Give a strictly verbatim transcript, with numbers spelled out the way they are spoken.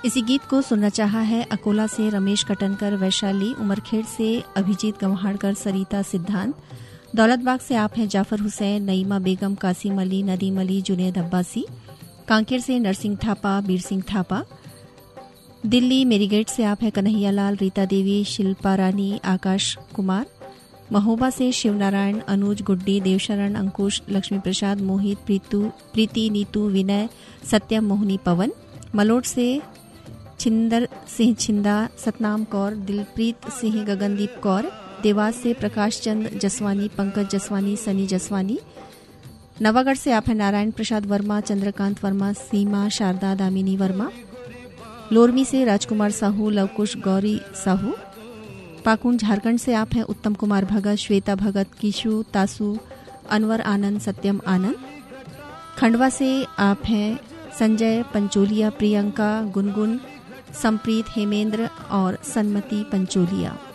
इसी गीत को सुनना चाहा है अकोला से रमेश कटनकर, वैशाली उमरखेड़ से अभिजीत गंवाड़कर, सरिता सिद्धांत, दौलतबाग से आप हैं जाफर हुसैन, नईमा बेगम, कासिम अली, नदीम अली, जुनेद अब्बासी, कांकेर से नरसिंह थापा, बीर सिंह थापा, दिल्ली मेरीगेट से आप हैं कन्हैया लाल, रीता देवी, शिल्पा रानी, आकाश कुमार, महोबा से शिवनारायण, अनुज, गुड्डी, देवशरण, अंकुश, लक्ष्मी प्रसाद, मोहित, प्रीतु, प्रीति, नीतू, विनय, सत्यम, मोहनी, पवन, मलोट से छिंदर सिंह छिंदा, सतनाम कौर, दिलप्रीत सिंह, गगनदीप कौर, देवास से प्रकाश चंद जसवानी, पंकज जसवानी, सनी जसवानी, नवागढ़ से आप हैं नारायण प्रसाद वर्मा, चंद्रकांत वर्मा, सीमा, शारदा, दामिनी वर्मा, लोरमी से राजकुमार साहू, लवकुश, गौरी साहू, पाकुंड झारखंड से आप हैं उत्तम कुमार भगत, श्वेता भगत, किशु, तासु, अनवर आनंद, सत्यम आनंद, खंडवा से आप हैं संजय पंचोलिया, प्रियंका, गुनगुन, संप्रीत, हेमेंद्र और सन्मति पंचोलिया।